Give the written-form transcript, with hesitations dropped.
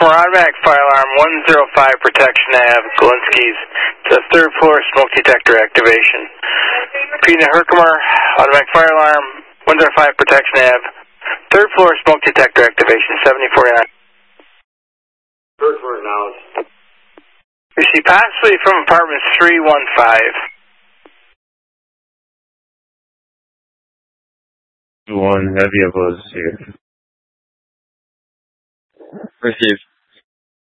Herkimer, automatic fire alarm, 105 Protection Ave, Galinsky's. It's a third floor smoke detector activation. Repeating, Herkimer, automatic fire alarm, 105 Protection Ave, third floor smoke detector activation, 7049. Herkimer acknowledged. Receive possibly from apartment 315. One heavy opposes here. Receive.